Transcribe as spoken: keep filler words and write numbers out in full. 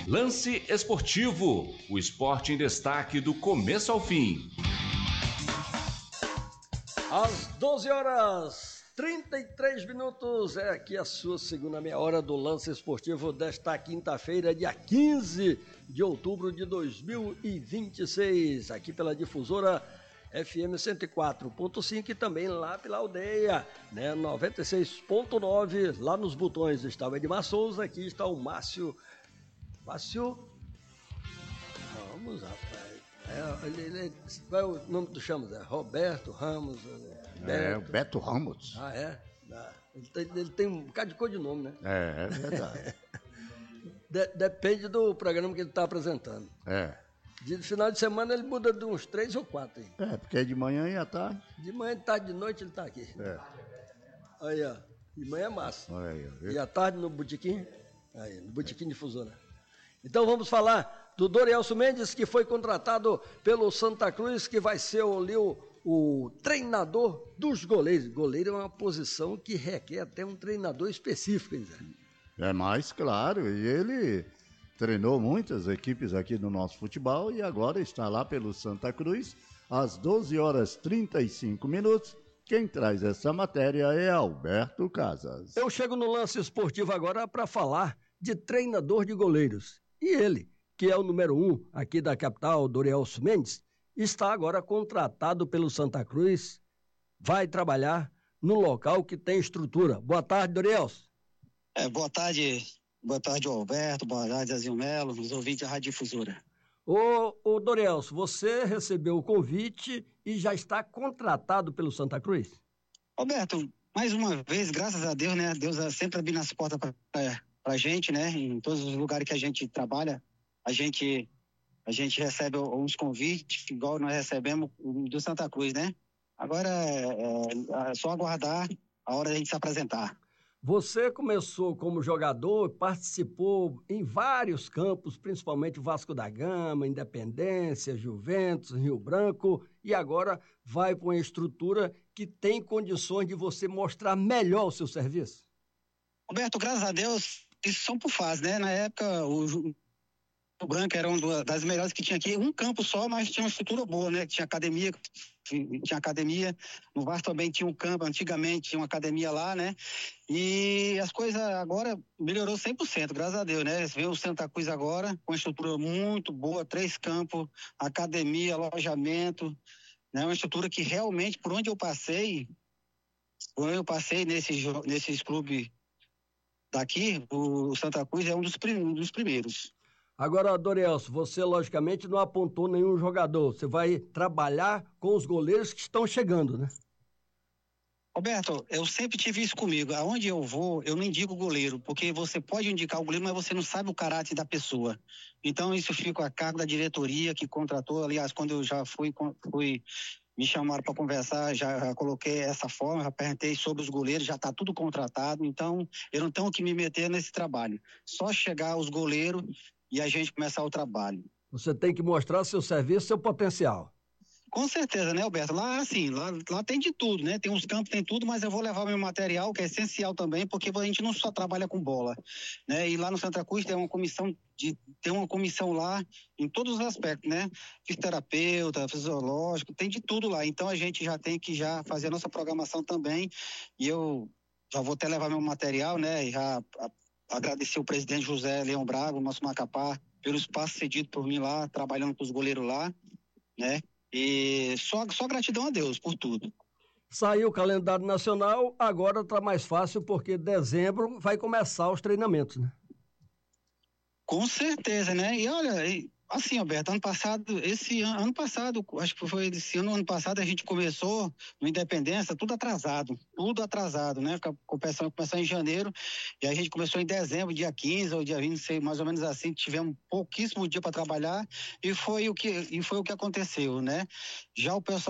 Lance Esportivo, o esporte em destaque do começo ao fim. Às doze horas e trinta e três minutos, é aqui a sua segunda meia hora do Lance Esportivo desta quinta-feira, dia quinze de outubro de dois mil e vinte e seis, aqui pela difusora F M cento e quatro ponto cinco e também lá pela aldeia, né, noventa e seis ponto nove, lá nos botões está o Edmar Souza, aqui está o Márcio, Márcio, vamos rapaz, é, ele, ele, qual é o nome que tu chamas? É Roberto Ramos? É, é o Beto Ramos. Ah, é? Ah, ele, tem, ele tem um bocado de cor de nome, né? É, é verdade. de, depende do programa que ele está apresentando. É. De final de semana ele muda de uns três ou quatro aí. É, porque é de manhã e à tarde. De manhã, de tarde, de noite ele tá aqui. É. Aí, ó. De manhã é massa. Olha aí, ó. E à tarde no botequim? Aí, no botequim difusora. Então vamos falar do Dorielso Mendes, que foi contratado pelo Santa Cruz, que vai ser ali o, o treinador dos goleiros. Goleiro é uma posição que requer até um treinador específico, hein, Zé? É mais claro, e ele treinou muitas equipes aqui do nosso futebol e agora está lá pelo Santa Cruz, às doze horas e trinta e cinco minutos. Quem traz essa matéria é Alberto Casas. Eu chego no Lance Esportivo agora para falar de treinador de goleiros. E ele, que é o número um aqui da capital, Dorielso Mendes, está agora contratado pelo Santa Cruz, vai trabalhar no local que tem estrutura. Boa tarde, Dorielso. É, boa tarde. Boa tarde, Alberto. Boa tarde, Zezinho Melo, os ouvintes da Rádio Difusora. Ô, ô Dorielso, você recebeu o convite e já está contratado pelo Santa Cruz? Alberto, mais uma vez, graças a Deus, né? Deus sempre abrindo as portas para a gente, né? Em todos os lugares que a gente trabalha, a gente, a gente recebe uns convites, igual nós recebemos do Santa Cruz, né? Agora é, é só aguardar a hora de a gente se apresentar. Você começou como jogador, participou em vários campos, principalmente Vasco da Gama, Independência, Juventus, Rio Branco, e agora vai para uma estrutura que tem condições de você mostrar melhor o seu serviço? Roberto, graças a Deus, isso são por fase, né? Na época, o Rio Branco era uma das melhores que tinha aqui, um campo só, mas tinha uma estrutura boa, né? Tinha academia, tinha academia, no Vasco também tinha um campo, antigamente tinha uma academia lá, né? E as coisas agora melhorou cem por cento, graças a Deus, né? Vem o Santa Cruz agora, com uma estrutura muito boa, três campos, academia, alojamento, né? Uma estrutura que realmente, por onde eu passei, por onde eu passei nesses, nesses clubes daqui, o Santa Cruz é um dos, um dos primeiros. Agora, Dorielso, você logicamente não apontou nenhum jogador, você vai trabalhar com os goleiros que estão chegando, né? Roberto, eu sempre tive isso comigo, aonde eu vou, eu não indico o goleiro, porque você pode indicar o goleiro, mas você não sabe o caráter da pessoa. Então isso fica a cargo da diretoria que contratou, aliás, quando eu já fui, fui me chamaram para conversar, já, já coloquei essa forma, já perguntei sobre os goleiros, já está tudo contratado, então eu não tenho que me meter nesse trabalho, só chegar os goleiros e a gente começar o trabalho. Você tem que mostrar seu serviço, seu potencial. Com certeza, né, Alberto? Lá, assim, lá, lá tem de tudo, né? Tem uns campos, tem tudo, mas eu vou levar meu material, que é essencial também, porque a gente não só trabalha com bola, né? E lá no Santa Cruz tem uma comissão, de, tem uma comissão lá em todos os aspectos, né? Fisioterapeuta, fisiológico, tem de tudo lá. Então a gente já tem que já fazer a nossa programação também, e eu já vou até levar meu material, né? E já a, agradecer o presidente José Leão Braga, o nosso Macapá, pelo espaço cedido por mim lá, trabalhando com os goleiros lá, né? E só, só gratidão a Deus por tudo. Saiu o calendário nacional, agora tá mais fácil porque dezembro vai começar os treinamentos, né? Com certeza, né? E olha, assim, Alberto, ano passado, esse ano, ano passado, acho que foi esse ano, ano passado a gente começou no Independência, tudo atrasado, tudo atrasado, né? Começou, começou em janeiro e a gente começou em dezembro, dia quinze ou dia vinte, não sei, mais ou menos assim, tivemos pouquíssimo dia para trabalhar e foi o que, e foi o que aconteceu, né? Já o pessoal